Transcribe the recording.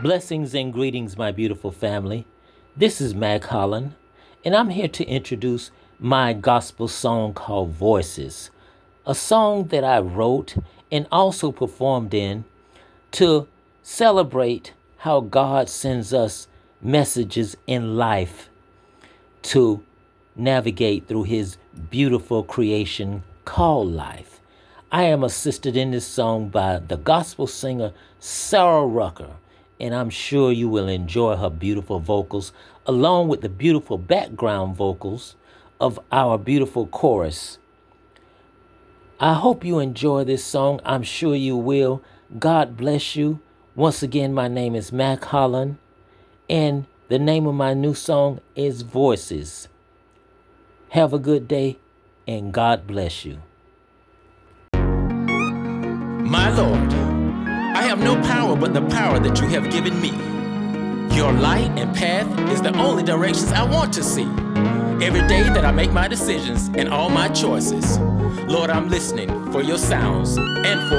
Blessings and greetings, my beautiful family. This is Mac Holland, and I'm here to introduce my gospel song called Voices, a song that I wrote and also performed in to celebrate how God sends us messages in life to navigate through His beautiful creation called life. I am assisted in this song by the gospel singer Sarah Rucker, and I'm sure you will enjoy her beautiful vocals along with the beautiful background vocals of our beautiful chorus. I hope you enjoy this song. I'm sure you will. God bless you. Once again, my name is Mac Holland, and the name of my new song is Voices. Have a good day, and God bless you. My Lord, I have no power but the power that you have given me. Your light and path is the only directions I want to see. Every day that I make my decisions and all my choices, Lord, I'm listening for your sounds and for